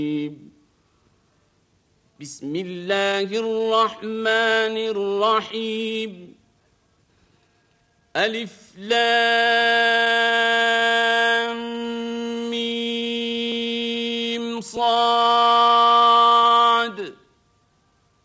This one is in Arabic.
بسم الله الرحمن الرحيم ألف لام ميم صاد